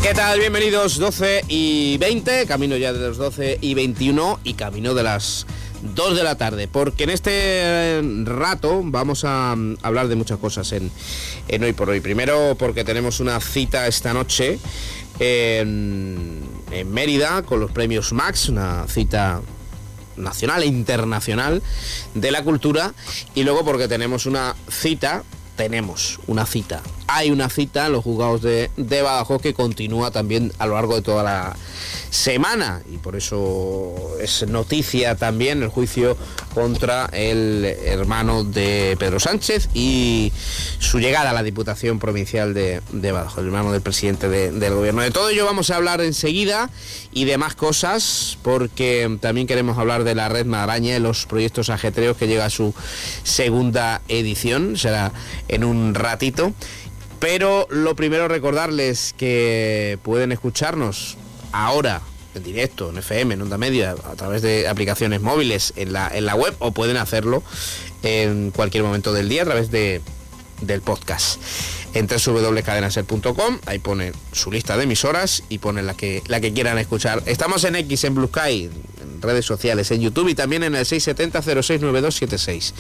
¿Qué tal? Bienvenidos, 12 y 20, camino ya de las 12 y 21 y camino de las 2 de la tarde, porque en este rato vamos a hablar de muchas cosas en Hoy por Hoy. Primero porque tenemos una cita esta noche en Mérida con los premios Max, una cita nacional e internacional de la cultura, y luego porque hay una cita en los juzgados de Badajoz que continúa también a lo largo de toda la semana, y por eso es noticia también el juicio contra el hermano de Pedro Sánchez y su llegada a la Diputación Provincial de Badajoz, el hermano del presidente del gobierno. De todo ello vamos a hablar enseguida y de más cosas, porque también queremos hablar de la Red Maraña y los proyectos ajetreos, que llega a su segunda edición, será en un ratito. Pero lo primero, recordarles que pueden escucharnos ahora en directo, en FM, en Onda Media, a través de aplicaciones móviles en la web, o pueden hacerlo en cualquier momento del día a través del podcast. En www.cadenaser.com, ahí ponen su lista de emisoras y ponen la que quieran escuchar. Estamos en X, en Blue Sky, en redes sociales, en YouTube y también en el 670-069276.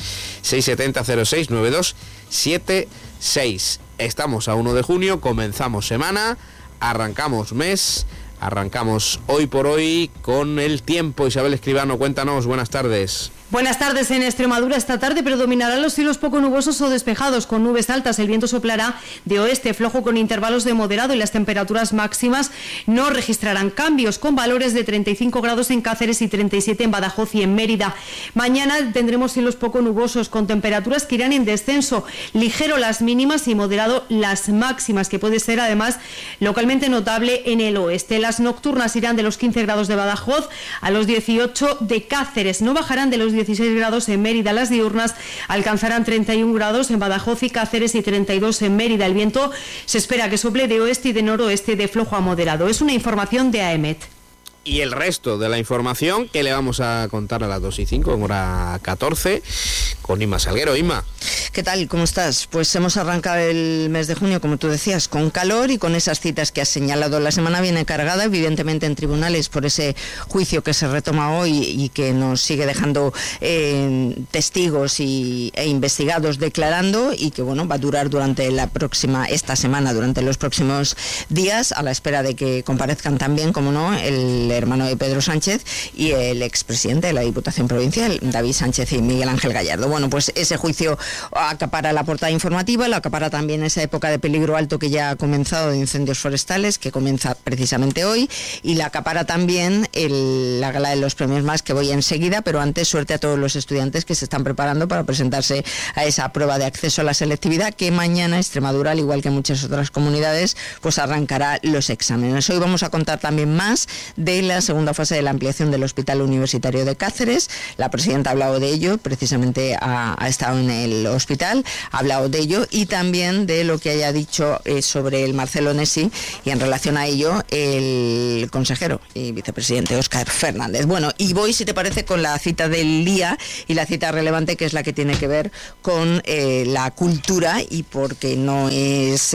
670-069276. Estamos a 1 de junio, comenzamos semana, arrancamos mes, arrancamos Hoy por Hoy con el tiempo. Isabel Escribano, cuéntanos, buenas tardes. Buenas tardes. En Extremadura esta tarde predominarán los cielos poco nubosos o despejados, con nubes altas. El viento soplará de oeste flojo con intervalos de moderado, y las temperaturas máximas no registrarán cambios, con valores de 35 grados en Cáceres y 37 en Badajoz y en Mérida. Mañana tendremos cielos poco nubosos con temperaturas que irán en descenso, ligero las mínimas y moderado las máximas, que puede ser además localmente notable en el oeste. Las nocturnas irán de los 15 grados de Badajoz a los 18 de Cáceres. No bajarán de los 16 grados en Mérida. Las diurnas alcanzarán 31 grados en Badajoz y Cáceres y 32 en Mérida. El viento se espera que sople de oeste y de noroeste de flojo a moderado. Es una información de AEMET. Y el resto de la información que le vamos a contar a las 2 y 5, en hora 14, con Inma Salguero. Inma. ¿Qué tal? ¿Cómo estás? Pues hemos arrancado el mes de junio, como tú decías, con calor y con esas citas que has señalado. La semana viene cargada, evidentemente, en tribunales por ese juicio que se retoma hoy y que nos sigue dejando testigos e investigados declarando, y que bueno, va a durar durante esta semana, durante los próximos días, a la espera de que comparezcan también, como no, el hermano de Pedro Sánchez y el expresidente de la Diputación Provincial, David Sánchez y Miguel Ángel Gallardo. Bueno, pues ese juicio acapara la portada informativa, lo acapara también esa época de peligro alto que ya ha comenzado, de incendios forestales, que comienza precisamente hoy, y la acapara también la gala de los premios Max, que voy enseguida, pero antes suerte a todos los estudiantes que se están preparando para presentarse a esa prueba de acceso a la selectividad, que mañana Extremadura, al igual que muchas otras comunidades, pues arrancará los exámenes. Hoy vamos a contar también más de la segunda fase de la ampliación del Hospital Universitario de Cáceres. La presidenta ha hablado de ello, precisamente ha estado en el hospital, ha hablado de ello, y también de lo que haya dicho sobre el Marcelo Nessi, y en relación a ello el consejero y vicepresidente Óscar Fernández. Bueno, y voy, si te parece, con la cita del día, y la cita relevante, que es la que tiene que ver con la cultura, y porque no es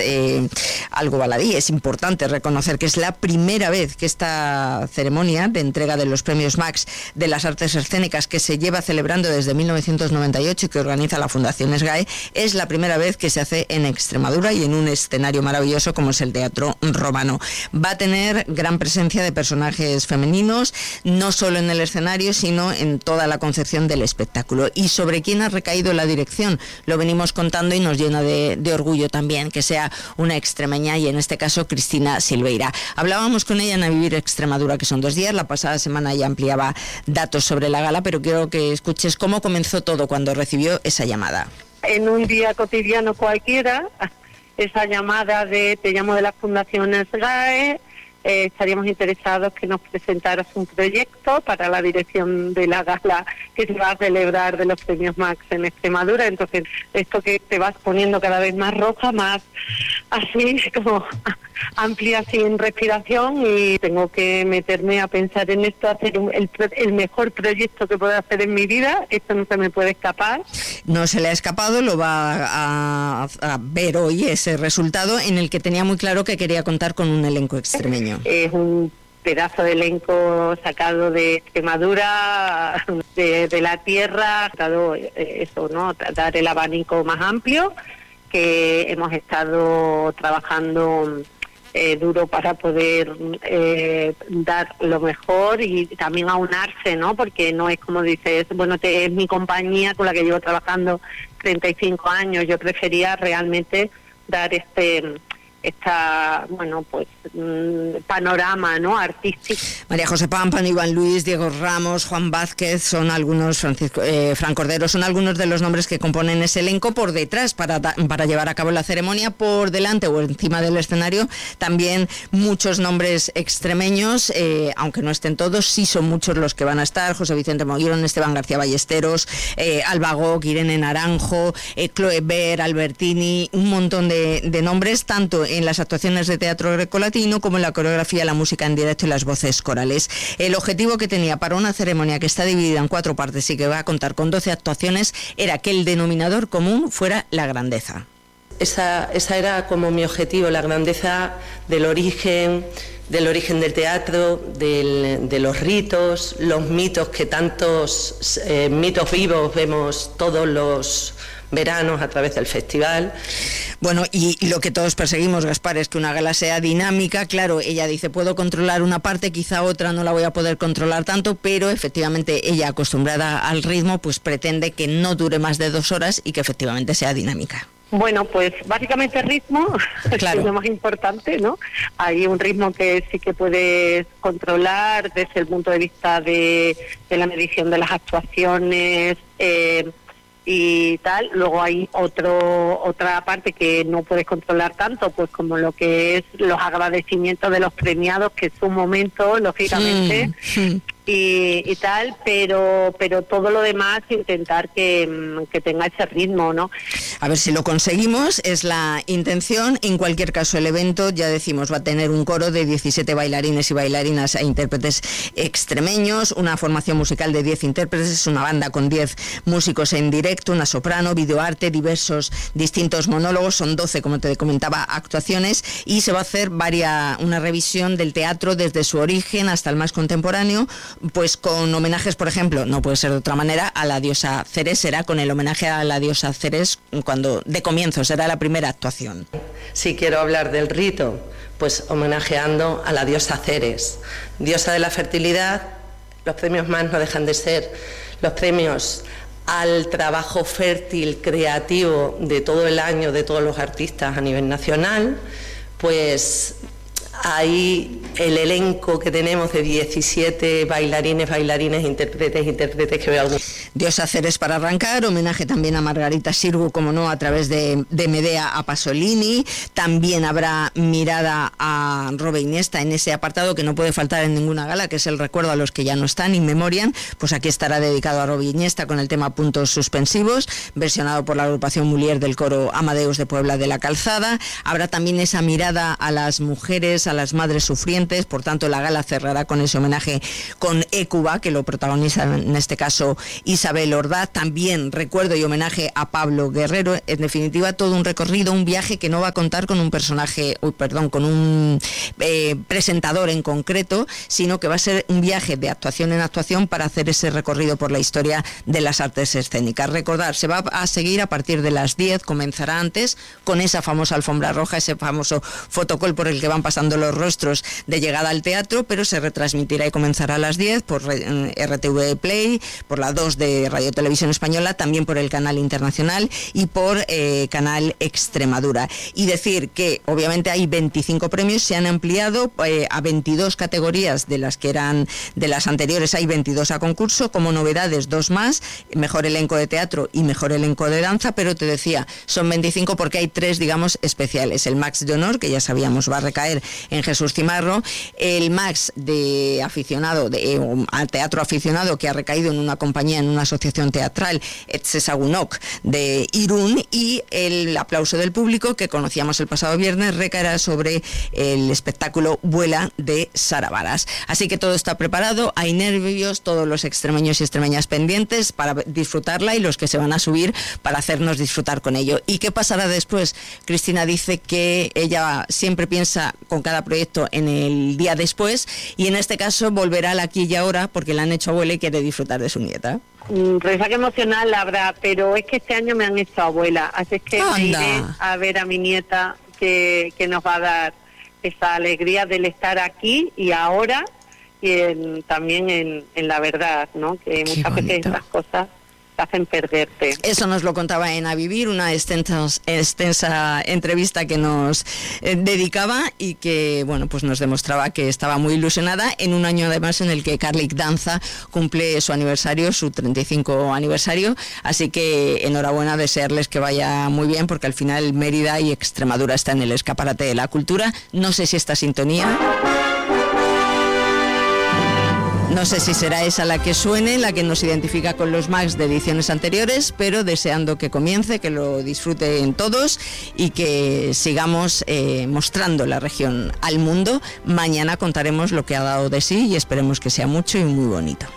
algo baladí, es importante reconocer que es la primera vez que esta ceremonia de entrega de los premios Max de las artes escénicas, que se lleva celebrando desde 1998 y que organiza la Fundación SGAE, es la primera vez que se hace en Extremadura y en un escenario maravilloso como es el Teatro Romano. Va a tener gran presencia de personajes femeninos, no solo en el escenario, sino en toda la concepción del espectáculo. Y sobre quién ha recaído la dirección, lo venimos contando, y nos llena de orgullo también que sea una extremeña, y en este caso Cristina Silveira. Hablábamos con ella en A Vivir Extremadura, que son 2 días. La pasada semana ya ampliaba datos sobre la gala, pero quiero que escuches cómo comenzó todo cuando recibió esa llamada. En un día cotidiano cualquiera, esa llamada de te llamo de la Fundación SGAE, estaríamos interesados que nos presentaras un proyecto para la dirección de la gala que se va a celebrar de los premios Max en Extremadura. Entonces, esto que te vas poniendo cada vez más roja, más así como amplia sin respiración y tengo que meterme a pensar en esto, hacer el mejor proyecto que pueda hacer en mi vida. Esto no se me puede escapar. No se le ha escapado, lo va a ver hoy ese resultado, en el que tenía muy claro que quería contar con un elenco extremeño. Es un pedazo de elenco sacado de Extremadura, de la tierra, dado eso, ¿no? Dar el abanico más amplio, que hemos estado trabajando duro para poder dar lo mejor y también aunarse, ¿no? Porque no es como dices, bueno, es mi compañía con la que llevo trabajando 35 años. Yo prefería realmente dar panorama, ¿no? Artístico. María José Pámpano, Iván Luis, Diego Ramos, Juan Vázquez, son algunos, Fran Cordero, son algunos de los nombres que componen ese elenco. Por detrás, para llevar a cabo la ceremonia, por delante o encima del escenario, también muchos nombres extremeños, aunque no estén todos, sí son muchos los que van a estar: José Vicente Moguirón, Esteban García Ballesteros, Alba Gog, Irene Naranjo, Chloe Baer, Albertini, un montón de nombres, tanto en las actuaciones de teatro grecolatino como en la coreografía, la música en directo y las voces corales. El objetivo que tenía para una ceremonia que está dividida en 4 partes y que va a contar con 12 actuaciones era que el denominador común fuera la grandeza. Esa era como mi objetivo, la grandeza del origen del teatro, de los ritos, los mitos, que tantos mitos vivos vemos todos los veranos a través del festival. Bueno, y lo que todos perseguimos, Gaspar, es que una gala sea dinámica. Claro, ella dice, puedo controlar una parte, quizá otra no la voy a poder controlar tanto, pero efectivamente ella, acostumbrada al ritmo, pues pretende que no dure más de 2 horas y que efectivamente sea dinámica. Bueno, pues básicamente ritmo, claro, es lo más importante, ¿no? Hay un ritmo que sí que puedes controlar desde el punto de vista de la medición de las actuaciones, y tal. Luego hay otra parte que no puedes controlar tanto, pues como lo que es los agradecimientos de los premiados, que es un momento, lógicamente, y tal, pero todo lo demás intentar que tenga ese ritmo, ¿no? A ver si lo conseguimos, es la intención. En cualquier caso, el evento, ya decimos, va a tener un coro de 17 bailarines y bailarinas e intérpretes extremeños, una formación musical de 10 intérpretes, una banda con 10 músicos en directo, una soprano, videoarte, distintos monólogos, son 12, como te comentaba, actuaciones, y se va a hacer una revisión del teatro desde su origen hasta el más contemporáneo, pues con homenajes, por ejemplo, no puede ser de otra manera, a la diosa Ceres. Será con el homenaje a la diosa Ceres cuando de comienzo será la primera actuación. Si quiero hablar del rito, pues homenajeando a la diosa Ceres, diosa de la fertilidad. Los premios MAS no dejan de ser los premios al trabajo fértil, creativo de todo el año, de todos los artistas a nivel nacional. Pues ahí el elenco que tenemos de 17 bailarines, intérpretes que veo. Diosa Ceres para arrancar, homenaje también a Margarita Xirgu, como no, a través de Medea a Pasolini. También habrá mirada a Robe Iniesta en ese apartado que no puede faltar en ninguna gala, que es el recuerdo a los que ya no están, In Memoriam. Pues aquí estará dedicado a Robe Iniesta con el tema Puntos Suspensivos, versionado por la agrupación Mulier del coro Amadeus de Puebla de la Calzada. Habrá también esa mirada a las mujeres, a las madres sufrientes. Por tanto, la gala cerrará con ese homenaje con Écuba, que lo protagoniza en este caso Isabel Ordaz. También recuerdo y homenaje a Pablo Guerrero. En definitiva, todo un recorrido, un viaje que no va a contar con un con un presentador en concreto, sino que va a ser un viaje de actuación en actuación para hacer ese recorrido por la historia de las artes escénicas. Recordar, se va a seguir a partir de las 10, comenzará antes con esa famosa alfombra roja, ese famoso fotocall por el que van pasando los rostros de llegada al teatro, pero se retransmitirá y comenzará a las 10 por RTV Play, por la 2 de Radio Televisión Española, también por el canal internacional y por canal Extremadura. Y decir que obviamente hay 25 premios, se han ampliado a 22 categorías, de las que eran de las anteriores hay 22 a concurso, como novedades 2 más, mejor elenco de teatro y mejor elenco de danza, pero te decía, son 25 porque hay 3, digamos, especiales. El Max de Honor, que ya sabíamos va a recaer en Jesús Cimarro, el Max de aficionado, al teatro aficionado, que ha recaído en una compañía, en una asociación teatral, Etsesagunok de Irún, y el aplauso del público, que conocíamos el pasado viernes, recaerá sobre el espectáculo Vuela de Sara Varas. Así que todo está preparado, hay nervios, todos los extremeños y extremeñas pendientes para disfrutarla y los que se van a subir para hacernos disfrutar con ello. ¿Y qué pasará después? Cristina dice que ella siempre piensa con cada proyecto en el día después, y en este caso volverá al aquí y ahora porque la han hecho abuela y quiere disfrutar de su nieta. Resaca emocional habrá, pero es que este año me han hecho abuela, así es que me iré a ver a mi nieta, que nos va a dar esa alegría del estar aquí y ahora, y también en la verdad, ¿no? Que muchas veces estas cosas te hacen perderte. Eso nos lo contaba en A Vivir, una extensa entrevista que nos dedicaba, y que, bueno, pues nos demostraba que estaba muy ilusionada en un año además en el que Carlic Danza cumple su aniversario, su 35 aniversario, así que enhorabuena, desearles que vaya muy bien, porque al final Mérida y Extremadura está en el escaparate de la cultura. No sé si esta sintonía... No sé si será esa la que suene, la que nos identifica con los Max de ediciones anteriores, pero deseando que comience, que lo disfruten todos y que sigamos mostrando la región al mundo. Mañana contaremos lo que ha dado de sí y esperemos que sea mucho y muy bonito.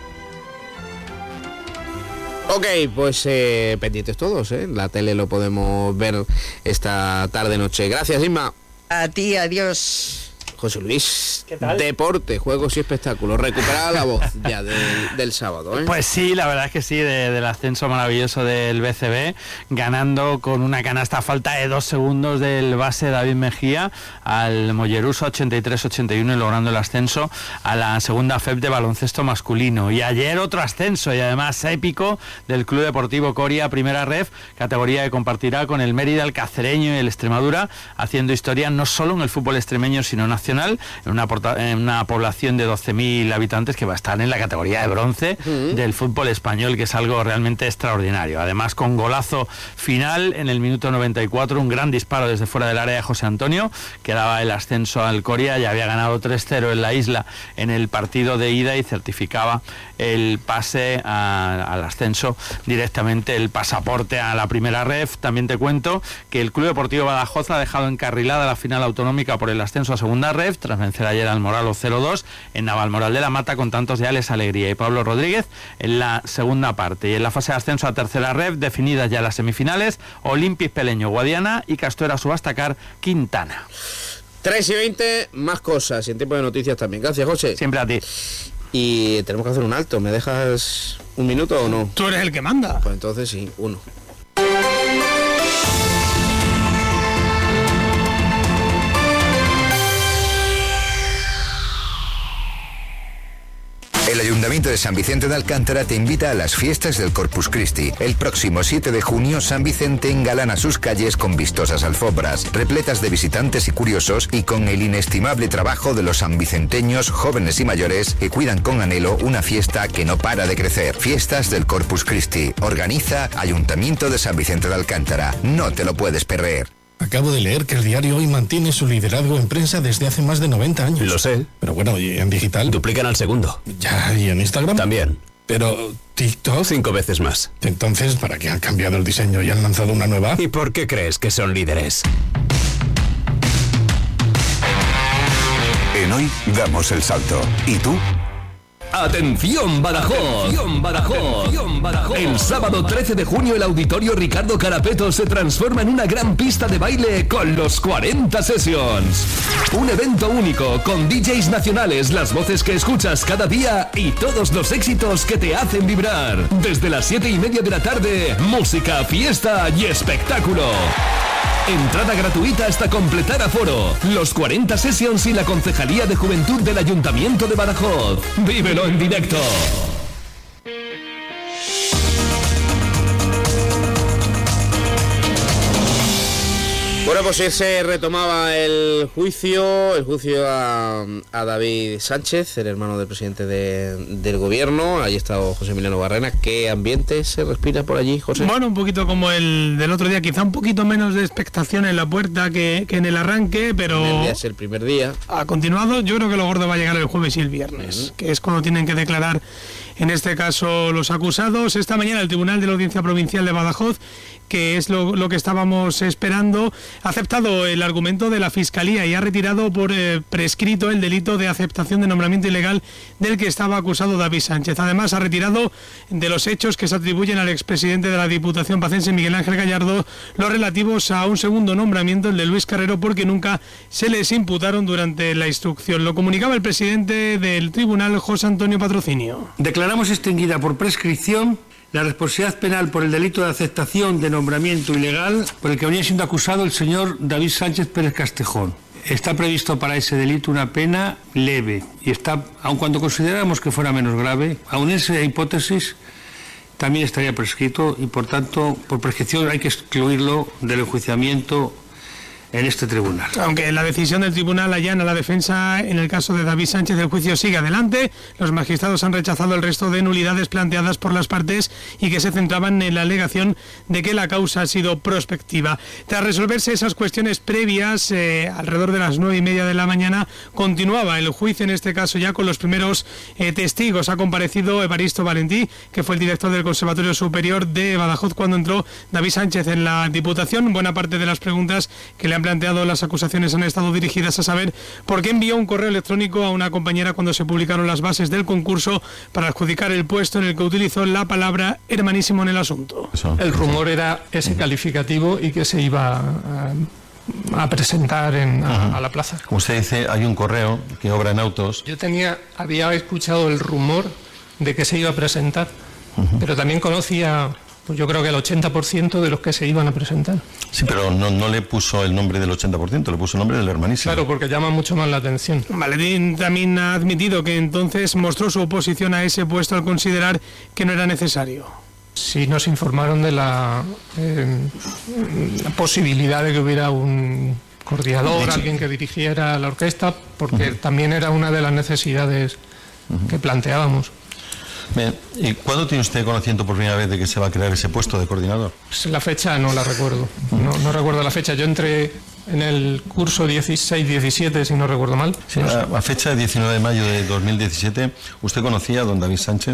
Ok, pues pendientes todos, la tele lo podemos ver esta tarde-noche. Gracias, Inma. A ti, adiós. José Luis, ¿qué tal? Deporte, juegos y espectáculos, recuperada la voz ya del sábado, ¿eh? Pues sí, la verdad es que sí, del ascenso maravilloso del BCB, ganando con una canasta a falta de 2 segundos del base David Mejía al Mollerusa 83-81 y logrando el ascenso a la segunda FEP de baloncesto masculino. Y ayer otro ascenso, y además épico, del Club Deportivo Coria Primera Ref, categoría que compartirá con el Mérida, el Cacereño y el Extremadura, haciendo historia no solo en el fútbol extremeño sino nacional, en una población de 12.000 habitantes que va a estar en la categoría de bronce del fútbol español, que es algo realmente extraordinario. Además, con golazo final en el minuto 94, un gran disparo desde fuera del área de José Antonio, que daba el ascenso al Coria. Ya había ganado 3-0 en la isla en el partido de ida y certificaba el pase al ascenso directamente, el pasaporte a la Primera Ref. También te cuento que el Club Deportivo Badajoz ha dejado encarrilada la final autonómica por el ascenso a Segunda Ref, tras vencer ayer al Moralo 0-2 en Navalmoral de la Mata, con tantos de Alex Alegría y Pablo Rodríguez en la segunda parte. Y en la fase de ascenso a Tercera Ref, definidas ya las semifinales, Olimpis Peleño Guadiana y Castuera Subastacar Quintana. 3:20, más cosas y en tiempo de noticias también. Gracias, José. Siempre a ti. Y tenemos que hacer un alto. ¿Me dejas un minuto o no? Tú eres el que manda. Pues entonces sí, 1. El Ayuntamiento de San Vicente de Alcántara te invita a las fiestas del Corpus Christi. El próximo 7 de junio, San Vicente engalana sus calles con vistosas alfombras, repletas de visitantes y curiosos, y con el inestimable trabajo de los sanvicenteños, jóvenes y mayores, que cuidan con anhelo una fiesta que no para de crecer. Fiestas del Corpus Christi. Organiza Ayuntamiento de San Vicente de Alcántara. No te lo puedes perder. Acabo de leer que el diario Hoy mantiene su liderazgo en prensa desde hace más de 90 años. Lo sé. Pero bueno, ¿y en digital? Duplican al segundo. Ya, ¿y en Instagram? También. Pero TikTok... 5 veces más. Entonces, ¿para qué han cambiado el diseño y han lanzado una nueva? ¿Y por qué crees que son líderes? En Hoy damos el salto. ¿Y tú? ¡Atención, Badajoz! ¡Atención, Badajoz! ¡Atención, Badajoz! El sábado 13 de junio el Auditorio Ricardo Carapeto se transforma en una gran pista de baile con los 40 Sessions. Un evento único con DJs nacionales, las voces que escuchas cada día y todos los éxitos que te hacen vibrar. Desde las 7:30 de la tarde, música, fiesta y espectáculo. Entrada gratuita hasta completar aforo. Los 40 Sessions y la Concejalía de Juventud del Ayuntamiento de Badajoz. ¡Vívelo en directo! Bueno, pues se retomaba el juicio a David Sánchez, el hermano del presidente del gobierno. Ahí está José Emiliano Barrena. ¿Qué ambiente se respira por allí, José? Bueno, un poquito como el del otro día, quizá un poquito menos de expectación en la puerta que en el arranque, pero Es el primer día. Ha continuado. Yo creo que lo gordo va a llegar el jueves y el viernes, que es cuando tienen que declarar, en este caso, los acusados. Esta mañana el Tribunal de la Audiencia Provincial de Badajoz, que es lo que estábamos esperando, ha aceptado el argumento de la Fiscalía y ha retirado por prescrito el delito de aceptación de nombramiento ilegal del que estaba acusado David Sánchez. Además, ha retirado de los hechos que se atribuyen al expresidente de la Diputación pacense, Miguel Ángel Gallardo, los relativos a un segundo nombramiento, el de Luis Carrero, porque nunca se les imputaron durante la instrucción. Lo comunicaba el presidente del tribunal, José Antonio Patrocinio. Declaramos extinguida por prescripción la responsabilidad penal por el delito de aceptación de nombramiento ilegal por el que venía siendo acusado el señor David Sánchez Pérez Castejón. Está previsto para ese delito una pena leve y está, aun cuando consideráramos que fuera menos grave, aun esa hipótesis también estaría prescrito y por tanto por prescripción hay que excluirlo del enjuiciamiento en este tribunal. Aunque la decisión del tribunal allana la defensa en el caso de David Sánchez, el juicio sigue adelante. Los magistrados han rechazado el resto de nulidades planteadas por las partes y que se centraban en la alegación de que la causa ha sido prospectiva. Tras resolverse esas cuestiones previas, alrededor de las 9:30 de la mañana, continuaba el juicio, en este caso ya con los primeros testigos. Ha comparecido Evaristo Valentí, que fue el director del Conservatorio Superior de Badajoz cuando entró David Sánchez en la Diputación. Buena parte de las preguntas que le han planteado las acusaciones han estado dirigidas a saber por qué envió un correo electrónico a una compañera cuando se publicaron las bases del concurso para adjudicar el puesto en el que utilizó la palabra hermanísimo en el asunto. El rumor era ese calificativo y que se iba a presentar a la plaza. Como usted dice, hay un correo que obra en autos. Yo había escuchado el rumor de que se iba a presentar, pero también conocía, pues yo creo que el 80% de los que se iban a presentar. Sí, pero no le puso el nombre del 80%, le puso el nombre del hermanísimo. Claro, porque llama mucho más la atención. Valentín también ha admitido que entonces mostró su oposición a ese puesto al considerar que no era necesario. Sí, nos informaron de la posibilidad de que hubiera un coordinador, alguien que dirigiera la orquesta, porque también era una de las necesidades que planteábamos. Bien, ¿y cuándo tiene usted conocimiento por primera vez de que se va a crear ese puesto de coordinador? Pues la fecha no la recuerdo, no recuerdo la fecha. Yo entré en el curso 16-17, si no recuerdo mal. Sí, a fecha de 19 de mayo de 2017, ¿usted conocía a don David Sánchez?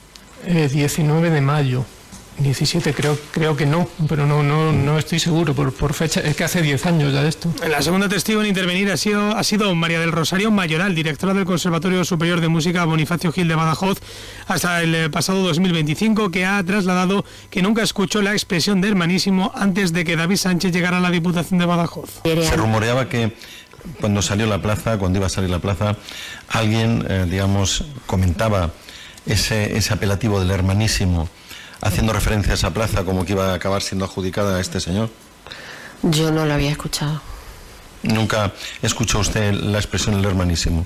19 de mayo. 17, creo que no, pero no estoy seguro por fecha, es que hace 10 años ya de esto. La segunda testigo en intervenir ha sido María del Rosario Mayoral, directora del Conservatorio Superior de Música Bonifacio Gil de Badajoz, hasta el pasado 2025, que ha trasladado que nunca escuchó la expresión de hermanísimo antes de que David Sánchez llegara a la Diputación de Badajoz. Se rumoreaba que cuando iba a salir la plaza, alguien, comentaba ese apelativo del hermanísimo, haciendo referencia a esa plaza como que iba a acabar siendo adjudicada a este señor. Yo no lo había escuchado. ¿Nunca escuchó usted la expresión el hermanísimo?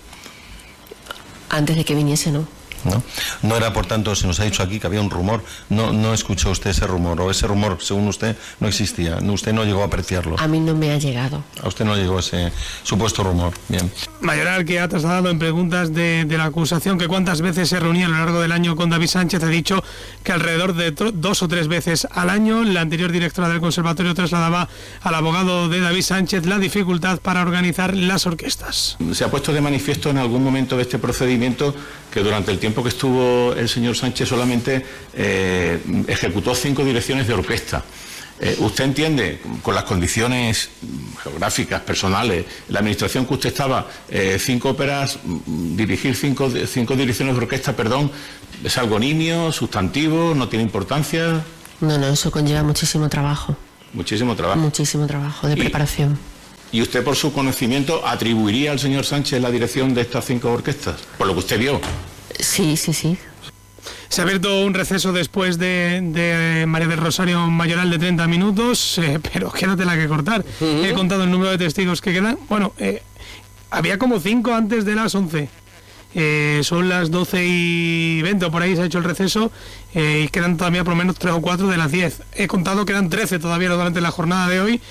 Antes de que viniese, no. No era, por tanto, se nos ha dicho aquí que había un rumor, no escuchó usted ese rumor, o ese rumor, según usted, no existía, usted no llegó a apreciarlo. A mí no me ha llegado. A usted no llegó ese supuesto rumor. Bien. Mayoral, que ha trasladado en preguntas de la acusación que cuántas veces se reunía a lo largo del año con David Sánchez, ha dicho que alrededor de 2 o 3 veces al año. La anterior directora del conservatorio trasladaba al abogado de David Sánchez la dificultad para organizar las orquestas. Se ha puesto de manifiesto en algún momento de este procedimiento que durante el tiempo que estuvo el señor Sánchez solamente ejecutó 5 direcciones de orquesta. ¿Usted entiende, con las condiciones geográficas, personales, la administración que usted estaba, 5 óperas, dirigir 5 direcciones de orquesta, es algo nimio, sustantivo, no tiene importancia? No, eso conlleva muchísimo trabajo. Muchísimo trabajo. Muchísimo trabajo de preparación. ¿Y usted, por su conocimiento, atribuiría al señor Sánchez la dirección de estas 5 orquestas? Por lo que usted vio. Sí. Se ha abierto un receso después de María del Rosario Mayoral de 30 minutos, pero quédate la que cortar. He contado el número de testigos que quedan. Bueno, había como 5 antes de las 11. Son las 12:20 o por ahí se ha hecho el receso y quedan todavía por lo menos 3 o 4 de las 10. He contado que eran 13 todavía durante la jornada de hoy.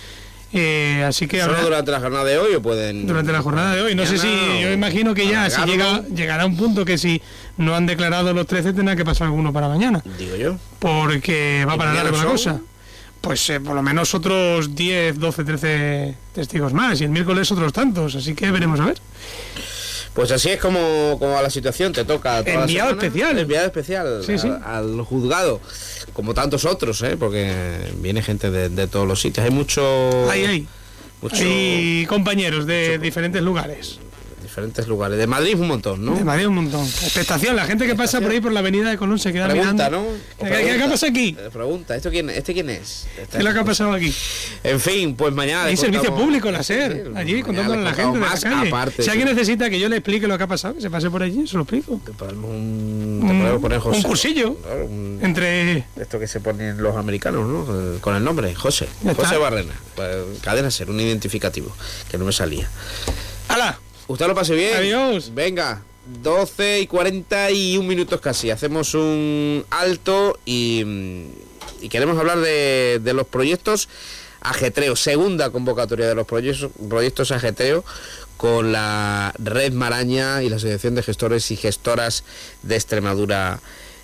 Así que ¿Solo durante la jornada de hoy o pueden...? Durante la jornada de hoy. No sé si... Yo imagino que ya si llegará un punto que si no han declarado los 13 tendrá que pasar alguno para mañana. Digo yo. Porque va para largo la cosa. Pues por lo menos otros 10, 12, 13 testigos más. Y el miércoles otros tantos. Así que veremos a ver. Pues así es como va la situación, te toca toda enviado la semana, especial. Enviado especial sí. al juzgado, como tantos otros, porque viene gente de todos los sitios. Hay mucho... Hay compañeros de diferentes lugares. De Madrid un montón, ¿no? De Madrid un montón. Expectación, la gente que pasa por ahí por la avenida de Colón se queda pregunta, mirando. ¿no? ¿Qué ha pasado aquí? Pregunta, ¿este quién es? ¿Qué es lo que ha pasado aquí? En fin, pues mañana... Hay servicio público, la SER, allí contándole a la gente más de la calle. Aparte, si alguien necesita que yo le explique lo que ha pasado, que se pase por allí, se lo explico. Te podemos poner José. Un cursillo. Claro, entre... Esto que se ponen los americanos, ¿no? Con el nombre, José. José Barrena. Cadena SER, un identificativo, que no me salía. ¡Hala! Usted lo pase bien. Adiós. Venga, 12:41 casi. Hacemos un alto y queremos hablar de los proyectos Ajetreo. Segunda convocatoria de los proyectos Ajetreo con la Red Maraña y la Asociación de Gestores y Gestoras de Extremadura,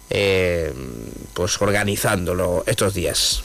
pues organizándolo estos días.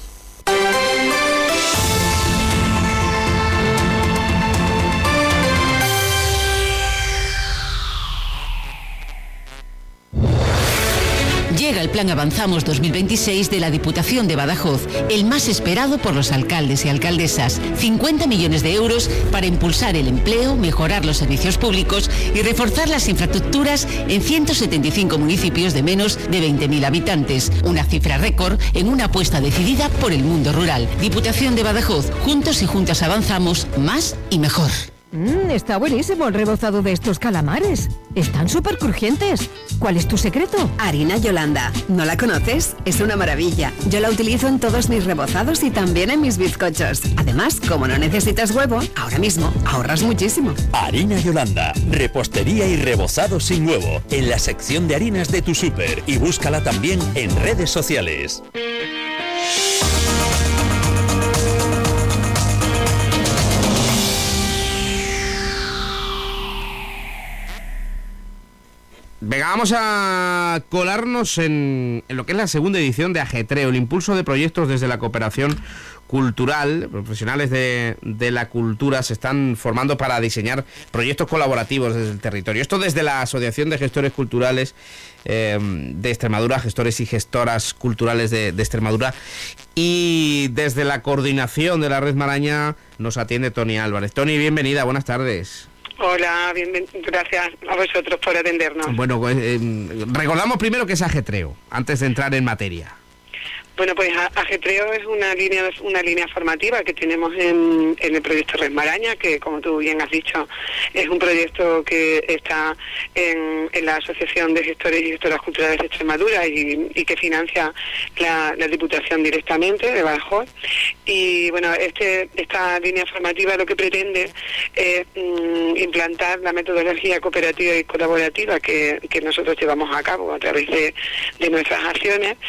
Llega el Plan Avanzamos 2026 de la Diputación de Badajoz, el más esperado por los alcaldes y alcaldesas. 50 millones de euros para impulsar el empleo, mejorar los servicios públicos y reforzar las infraestructuras en 175 municipios de menos de 20.000 habitantes. Una cifra récord en una apuesta decidida por el mundo rural. Diputación de Badajoz, juntos y juntas avanzamos más y mejor. Está buenísimo el rebozado de estos calamares. Están súper crujientes. ¿Cuál es tu secreto? Harina Yolanda. ¿No la conoces? Es una maravilla. Yo la utilizo en todos mis rebozados y también en mis bizcochos. Además, como no necesitas huevo, ahora mismo ahorras muchísimo. Harina Yolanda. Repostería y rebozado sin huevo. En la sección de harinas de tu súper. Y búscala también en redes sociales. Venga, vamos a colarnos en lo que es la segunda edición de Ajetreo, el impulso de proyectos desde la cooperación cultural. Profesionales de la cultura se están formando para diseñar proyectos colaborativos desde el territorio. Esto desde la Asociación de Gestores Culturales de Extremadura, Gestores y Gestoras Culturales de Extremadura, y desde la coordinación de la Red Maraña nos atiende Toni Álvarez. Toni, bienvenida, buenas tardes. Hola, gracias a vosotros por atendernos. Bueno, recordamos primero que es Ajetreo, antes de entrar en materia. Bueno, pues Ajetreo es una línea formativa que tenemos en el proyecto Red Maraña, que como tú bien has dicho, es un proyecto que está en la Asociación de Gestores y Gestoras Culturales de Extremadura y que financia la Diputación directamente de Badajoz. Y bueno, esta línea formativa lo que pretende es implantar la metodología cooperativa y colaborativa que nosotros llevamos a cabo a través de nuestras acciones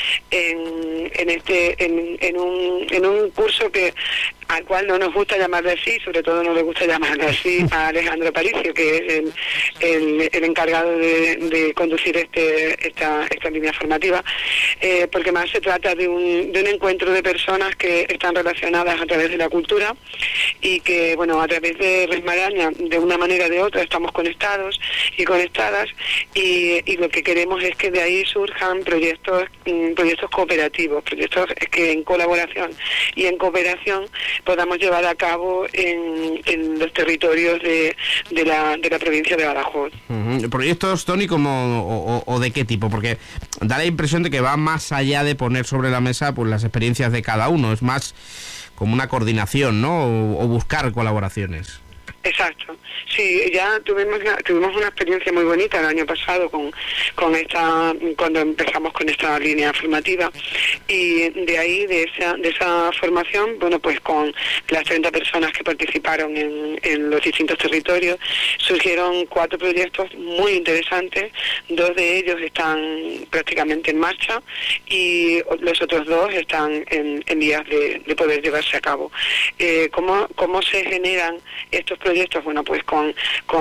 en un curso al cual no nos gusta llamarle así, sobre todo no le gusta llamarle así a Alejandro Paricio, que es el encargado de conducir esta línea formativa, porque más se trata de un encuentro de personas que están relacionadas a través de la cultura y que, bueno, a través de Red Maraña, de una manera o de otra, estamos conectados y conectadas, y lo que queremos es que de ahí surjan proyectos cooperativos, proyectos que en colaboración y en cooperación podamos llevar a cabo en los territorios de la provincia de Badajoz. ¿Proyectos, Toni, o de qué tipo? Porque da la impresión de que va más allá de poner sobre la mesa pues las experiencias de cada uno, es más como una coordinación, ¿no? O buscar colaboraciones. Exacto. Sí, ya tuvimos una experiencia muy bonita el año pasado cuando empezamos con esta línea formativa, y de ahí, de esa formación, bueno, pues con las 30 personas que participaron en los distintos territorios, surgieron 4 proyectos muy interesantes. 2 de ellos están prácticamente en marcha y los otros 2 están en vías de poder llevarse a cabo. ¿Cómo se generan estos proyectos? Bueno, pues con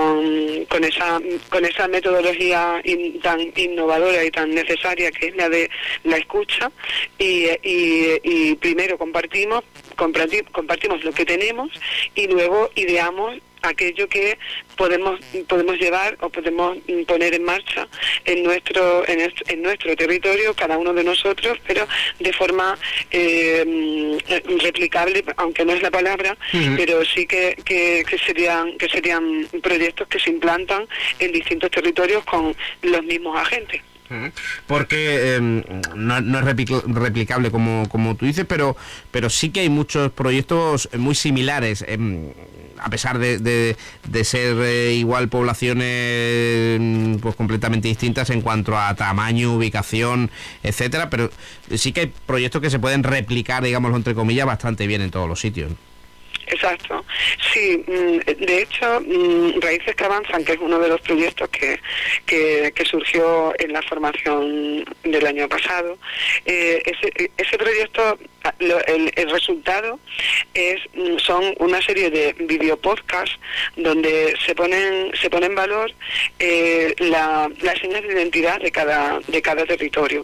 esa metodología tan innovadora y tan necesaria que es la de la escucha, y primero compartimos lo que tenemos y luego ideamos aquello que podemos llevar o podemos poner en marcha en nuestro territorio, cada uno de nosotros, pero de forma replicable, aunque no es la palabra, pero sí que serían proyectos que se implantan en distintos territorios con los mismos agentes. Porque no es replicable como tú dices, pero sí que hay muchos proyectos muy similares, a pesar de ser igual poblaciones pues completamente distintas en cuanto a tamaño, ubicación, etcétera, pero sí que hay proyectos que se pueden replicar, digámoslo entre comillas, bastante bien en todos los sitios. Exacto, sí, de hecho, Raíces que Avanzan, que es uno de los proyectos que surgió en la formación del año pasado, ese proyecto, el resultado son una serie de videopodcasts donde se pone en valor las señas de identidad de cada territorio.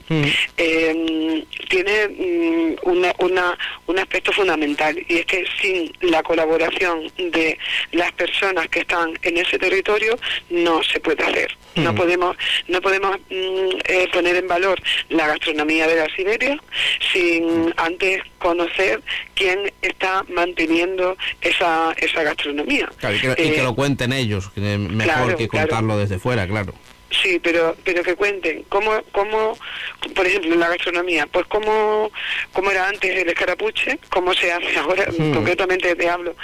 Tiene un aspecto fundamental, y es que sin la colaboración de las personas que están en ese territorio no se puede hacer. No podemos poner en valor la gastronomía de la Siberia sin antes conocer quién está manteniendo esa gastronomía. Claro, y que lo cuenten ellos, que mejor que contarlo desde fuera, claro. Sí, pero que cuenten cómo, por ejemplo, en la gastronomía, pues cómo era antes el escarapuche, cómo se hace ahora. Concretamente os hablo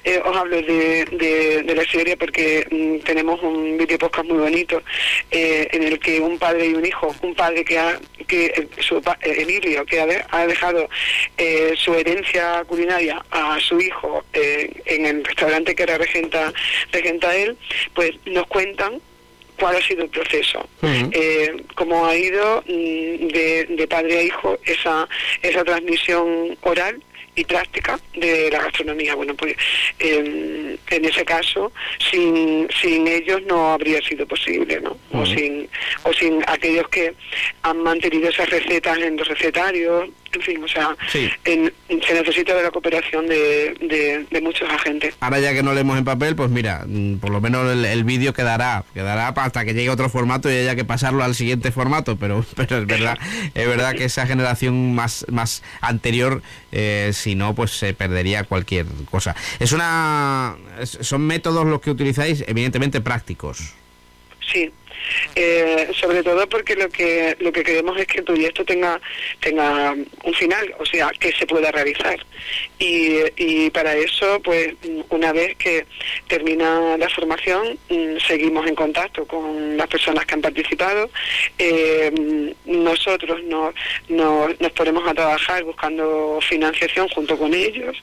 de la Siberia porque tenemos un video podcast muy bonito en el que un padre y un hijo, un padre Emilio, que ha dejado su herencia culinaria a su hijo en el restaurante que ahora regenta él, pues nos cuentan cuál ha sido el proceso, cómo ha ido de padre a hijo esa transmisión oral y práctica de la gastronomía. Bueno, pues en ese caso sin ellos no habría sido posible, ¿no? O sin aquellos que han mantenido esas recetas en los recetarios, en fin, o sea, se necesita de la cooperación de muchos agentes. Ahora ya que no leemos en papel, pues mira, por lo menos el vídeo quedará hasta que llegue otro formato y haya que pasarlo al siguiente formato, pero es verdad que esa generación más anterior, si no, pues se perdería cualquier cosa. Son métodos los que utilizáis, evidentemente prácticos. Sí. Sobre todo porque lo que queremos es que el proyecto tenga un final, o sea, que se pueda realizar, y para eso, pues una vez que termina la formación, seguimos en contacto con las personas que han participado. Nosotros nos ponemos a trabajar buscando financiación junto con ellos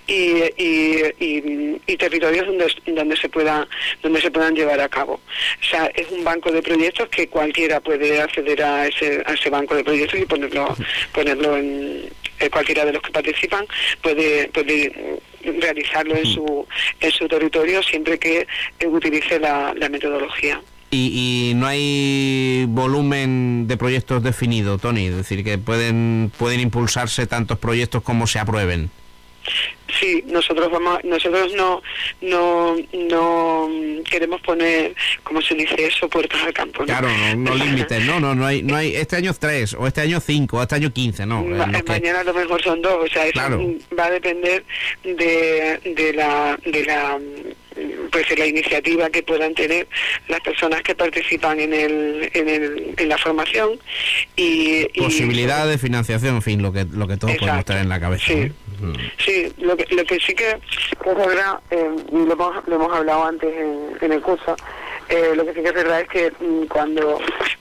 y territorios donde se puedan llevar a cabo. O sea, es un banco de proyectos que cualquiera puede acceder a ese banco de proyectos y ponerlo en cualquiera de los que participan puede realizarlo en su territorio, siempre que utilice la metodología. Y no hay volumen de proyectos definido, Tony, es decir, que pueden impulsarse tantos proyectos como se aprueben. Sí, nosotros no queremos poner, como se dice eso, puertas al campo, ¿no? Claro, no límites, no hay este año 3, o este año 5, o este año 15, no. Mañana a lo mejor son 2, o sea, eso va a depender de la iniciativa que puedan tener las personas que participan en la formación y posibilidad de financiación, en fin, lo que todos podemos tener en la cabeza. Sí. Sí, lo que sí que es verdad, y lo hemos hablado antes en el curso, lo que sí que es verdad es que cuando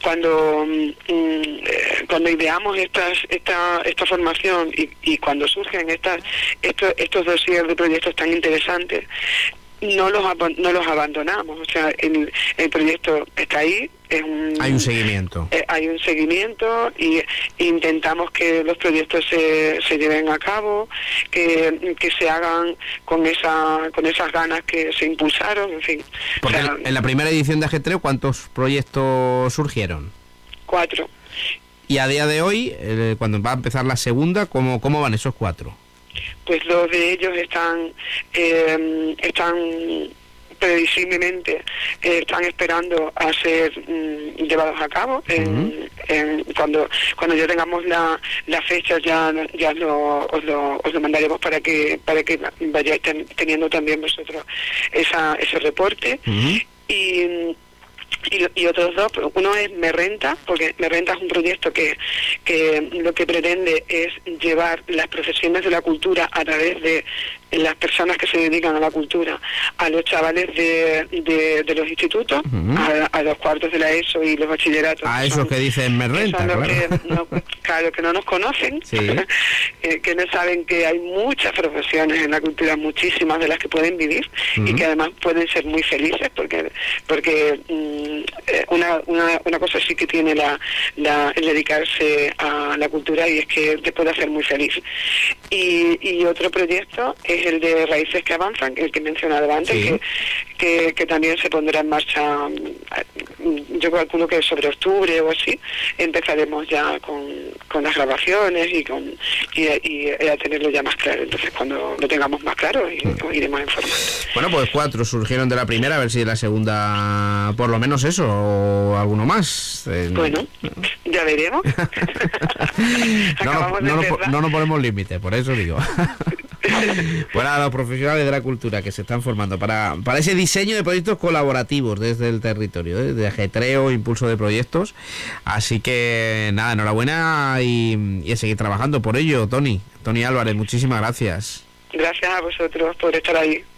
ideamos esta formación y cuando surgen estos dossiers de proyectos tan interesantes, no los abandonamos. O sea, el proyecto está ahí. Hay un seguimiento. Hay un seguimiento y intentamos que los proyectos se lleven a cabo, que se hagan con esas ganas que se impulsaron, en fin. Porque en la primera edición de Ajetreo, ¿cuántos proyectos surgieron? 4. Y a día de hoy, cuando va a empezar la segunda, ¿cómo van esos 4? Pues 2 de ellos están previsiblemente están esperando a ser llevados a cabo. Cuando ya tengamos la fecha ya os lo mandaremos para que vayáis teniendo también vosotros ese reporte. Y otros 2, uno es Me Renta, porque Me Renta es un proyecto que lo que pretende es llevar las profesiones de la cultura a través de las personas que se dedican a la cultura, a los chavales de los institutos, a los cuartos de la ESO y los bachilleratos. A esos que dicen Me Renta, claro. Que no nos conocen, sí. Que no saben que hay muchas profesiones en la cultura, muchísimas de las que pueden vivir y que además pueden ser muy felices, porque una cosa sí que tiene el dedicarse a la cultura, y es que te puede hacer muy feliz. Y otro proyecto es el de Raíces que Avanzan, el que he mencionado antes, sí. que también se pondrá en marcha, yo calculo que sobre octubre o así, empezaremos ya con las grabaciones y a tenerlo ya más claro. Entonces cuando lo tengamos más claro iremos informando. Bueno, pues 4 surgieron de la primera, a ver si de la segunda por lo menos eso, o alguno más. Bueno, ya veremos. no nos ponemos límites, por eso digo. Bueno, a los profesionales de la cultura que se están formando para ese diseño de proyectos colaborativos desde el territorio, de ajetreo, impulso de proyectos. Así que nada, enhorabuena y a seguir trabajando por ello, Tony Álvarez, muchísimas gracias. Gracias a vosotros por estar ahí.